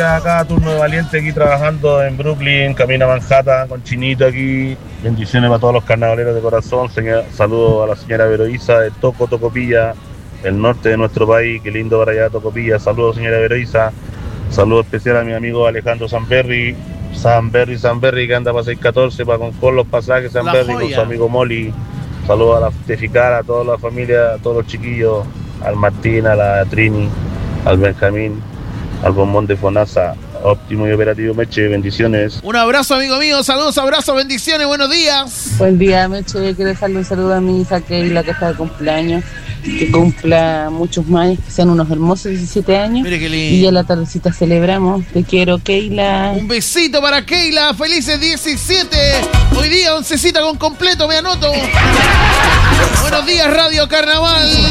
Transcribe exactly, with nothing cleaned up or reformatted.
días acá, turno de valiente aquí trabajando en Brooklyn, camino a Manhattan con Chinito aquí. Bendiciones para todos los carnavaleros de corazón. Señor, saludos a la señora Veroisa de Toco, Tocopilla, el norte de nuestro país. Qué lindo para allá, Tocopilla. Saludos, señora Veroisa. Saludo especial a mi amigo Alejandro Sanberry. Sanberry, Sanberry, que anda para seis catorce para con los pasajes Sanberry con su amigo Molly. Saludos a la Teficara, a toda la familia, a todos los chiquillos, al Martín, a la Trini, al Benjamín, al Bombón de Fonasa. Óptimo y operativo, Meche, bendiciones. Un abrazo, amigo mío, saludos, abrazos, bendiciones, buenos días. Buen día, Meche, quiero dejarle un saludo a mi hija Keila, que está de cumpleaños, que cumpla muchos más, que sean unos hermosos diecisiete años. Mire qué lindo. Y ya la tardecita celebramos. Te quiero, Keila. Un besito para Keila, felices diecisiete. Hoy día oncecita con completo, me anoto. Buenos días, Radio Carnaval.